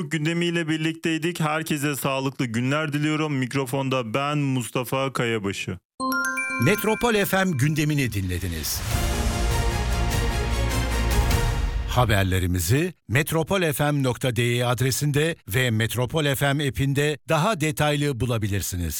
Gündemiyle birlikteydik. Herkese sağlıklı günler diliyorum. Mikrofonda ben Mustafa Kayabaşı. Metropol FM gündemini dinlediniz. Haberlerimizi metropolfm.de adresinde ve Metropol FM app'inde daha detaylı bulabilirsiniz.